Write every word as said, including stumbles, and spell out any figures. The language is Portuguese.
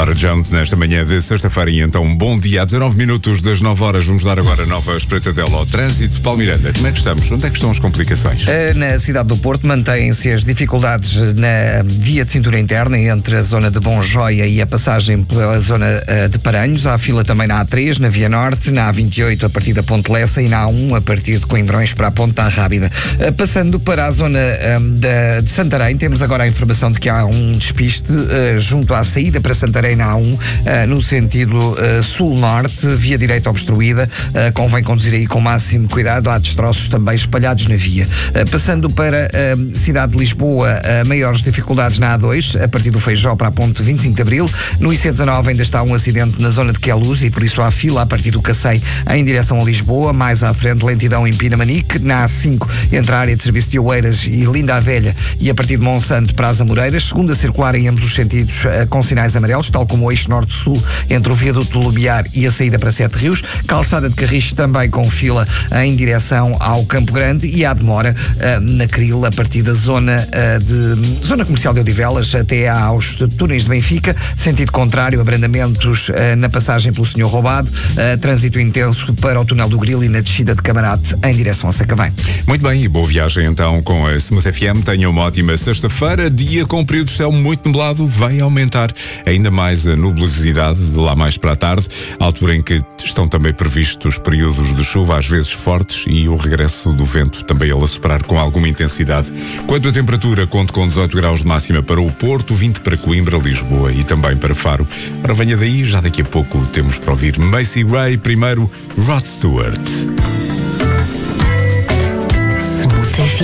Norah Jones nesta manhã de sexta-feira e então bom dia. A dezanove minutos das nove horas vamos dar agora nova espreitadela ao trânsito. Paulo Miranda, como é que estamos? Onde é que estão as complicações? Na cidade do Porto mantêm-se as dificuldades na via de cintura interna entre a zona de Bom Joia e a passagem pela zona de Paranhos. Há fila também na A três, na Via Norte, na A vinte e oito a partir da Ponte Lessa e na A um a partir de Coimbrões para a Ponte da Rábida. Passando para a zona de, de Santarém, temos agora a informação de que há um despiste junto à saída para Santarém na A um, no sentido sul-norte, via direita obstruída. Convém conduzir aí com o máximo cuidado, há destroços também espalhados na via. Passando para a cidade de Lisboa, maiores dificuldades na A dois, a partir do Feijó para a ponte vinte e cinco de Abril. No I C dezenove ainda está um acidente na zona de Queluz e por isso há fila a partir do Cacém em direção a Lisboa. Mais à frente, lentidão em Pinamanique. Na A cinco, entre a área de serviço de Oeiras e Linda a Velha e a partir de Monsanto para as Amoreiras. Segunda circular em ambos os sentidos com sinais amarelos, tal como o eixo norte-sul entre o viaduto do Lumiar e a saída para Sete Rios. Calçada de Carris também com fila em direção ao Campo Grande e há demora uh, na Cril a partir da zona uh, de zona comercial de Odivelas até aos túneis de Benfica, sentido contrário, abrandamentos uh, na passagem pelo Senhor Roubado, uh, trânsito intenso para o túnel do Grilo e na descida de Camarate em direção a Sacavém. Muito bem, e boa viagem então com a Smooth F M. Tenha uma ótima sexta-feira, dia com período de céu muito nublado, vai aumentar ainda mais a nubosidade de lá mais para a tarde, altura em que estão também previstos períodos de chuva, às vezes fortes, e o regresso do vento também ele a soprar com alguma intensidade. Quanto à temperatura, conto com dezoito graus de máxima para o Porto, vinte para Coimbra, Lisboa e também para Faro. Ora, venha daí, já daqui a pouco temos para ouvir Macy Gray, primeiro Rod Stewart.